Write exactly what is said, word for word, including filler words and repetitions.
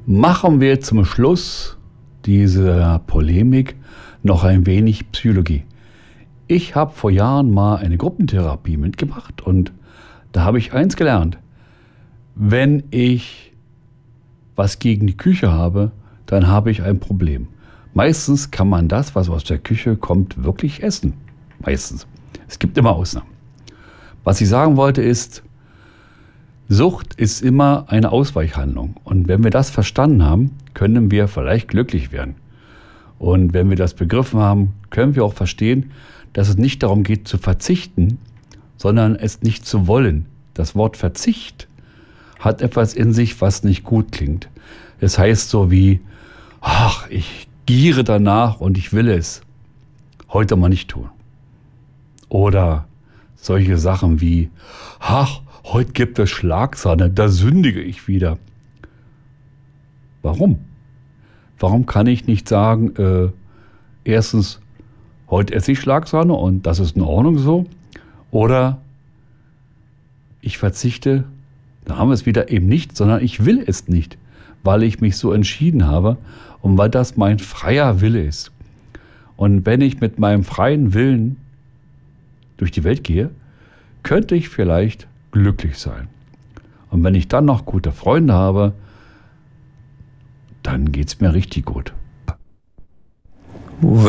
Machen wir zum Schluss dieser Polemik noch ein wenig Psychologie. Ich habe vor Jahren mal eine Gruppentherapie mitgemacht und da habe ich eins gelernt. Wenn ich was gegen die Küche habe, dann habe ich ein Problem. Meistens kann man das, was aus der Küche kommt, wirklich essen. Meistens. Es gibt immer Ausnahmen. Was ich sagen wollte ist, Sucht ist immer eine Ausweichhandlung. Und wenn wir das verstanden haben, können wir vielleicht glücklich werden. Und wenn wir das begriffen haben, können wir auch verstehen, dass es nicht darum geht zu verzichten, sondern es nicht zu wollen. Das Wort Verzicht hat etwas in sich, was nicht gut klingt. Es heißt so wie, ach, ich giere danach und ich will es heute mal nicht tun. Oder solche Sachen wie, ach, heute gibt es Schlagsahne, da sündige ich wieder. Warum? Warum kann ich nicht sagen, äh, erstens, heute esse ich Schlagsahne und das ist in Ordnung so? Oder ich verzichte, da haben wir es wieder eben nicht, sondern ich will es nicht, weil ich mich so entschieden habe und weil das mein freier Wille ist. Und wenn ich mit meinem freien Willen durch die Welt gehe, könnte ich vielleicht glücklich sein. Und wenn ich dann noch gute Freunde habe, dann geht es mir richtig gut. Uwe.